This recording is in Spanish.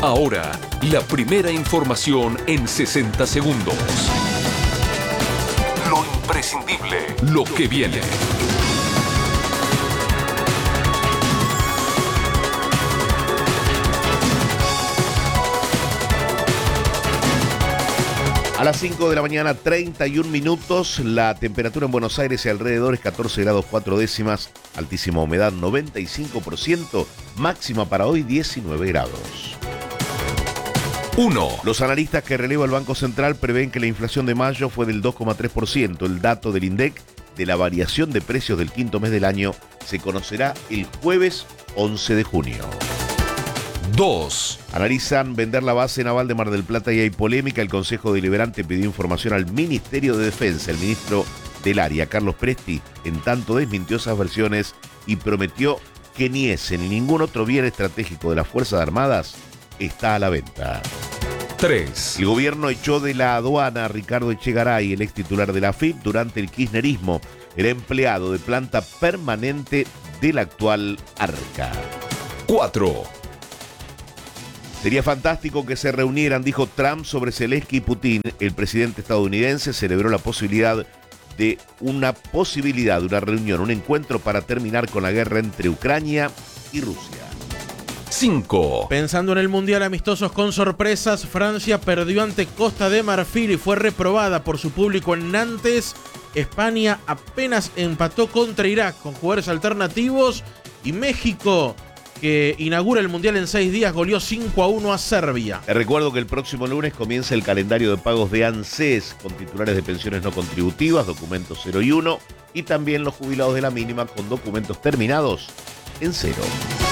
Ahora, la primera información en 60 segundos. Lo imprescindible, lo que viene. A las 5 de la mañana, 31 minutos, la temperatura en Buenos Aires y alrededor es 14 grados 4 décimas, altísima humedad 95%, máxima para hoy 19 grados. 1. Los analistas que releva el Banco Central prevén que la inflación de mayo fue del 2,3%. El dato del INDEC de la variación de precios del quinto mes del año se conocerá el jueves 11 de junio. 2. Analizan vender la base naval de Mar del Plata y hay polémica. El Consejo Deliberante pidió información al Ministerio de Defensa. El ministro del área, Carlos Presti, en tanto desmintió esas versiones y prometió que ni ese ni ningún otro bien estratégico de las Fuerzas Armadas está a la venta. 3. El gobierno echó de la aduana a Ricardo Echegaray, el ex titular de la AFIP, durante el kirchnerismo. Era empleado de planta permanente del actual ARCA. 4. Sería fantástico que se reunieran, dijo Trump sobre Zelensky y Putin. El presidente estadounidense celebró la posibilidad de una reunión, un encuentro para terminar con la guerra entre Ucrania y Rusia. 5. Pensando en el Mundial amistosos con sorpresas, Francia perdió ante Costa de Marfil y fue reprobada por su público en Nantes. España apenas empató contra Irak con jugadores alternativos y México, que inaugura el Mundial en 6 días, goleó 5-1 a Serbia. Te recuerdo que el próximo lunes comienza el calendario de pagos de ANSES con titulares de pensiones no contributivas, documentos 0 y 1, y también los jubilados de la mínima con documentos terminados en 0.